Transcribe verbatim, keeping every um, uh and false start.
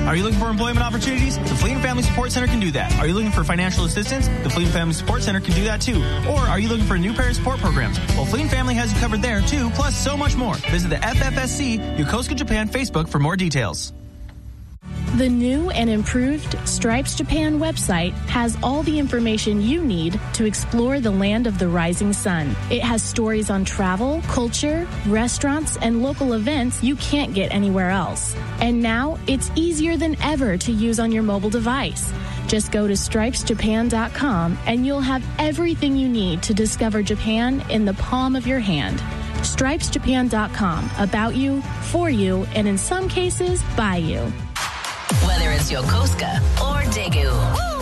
Are you looking for employment opportunities? The Fleet and Family Support Center can do that. Are you looking for financial assistance? The Fleet and Family Support Center can do that too. Or are you looking for new parent support programs? Well, Fleet and Family has you covered there too, plus so much more. Visit the F F S C Yokosuka Japan Facebook for more details. The new and improved Stripes Japan website has all the information you need to explore the land of the rising sun. It has stories on travel, culture, restaurants, and local events you can't get anywhere else. And now it's easier than ever to use on your mobile device. Just go to stripes japan dot com and you'll have everything you need to discover Japan in the palm of your hand. stripes japan dot com, about you, for you, and in some cases, by you. Whether it's Yokosuka or Daegu. Woo!